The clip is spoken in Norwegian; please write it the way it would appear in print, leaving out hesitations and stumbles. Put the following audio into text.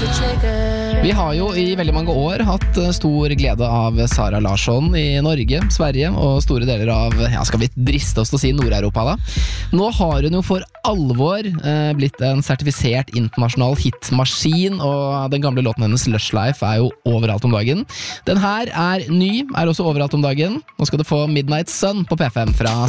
Vi har jo i veldig mange år hatt stor glede av Sara Larsson i Norge, Sverige og store deler av, ja, skal vi driste oss til å si Nord-Europa da. Nå har hun jo for alvor blitt en sertifisert internasjonal hitmaskin, og den gamle låten hennes Lush Life er jo overalt om dagen. Den her er ny, er også overalt om dagen. Nå skal du få Midnight Sun på P5 fra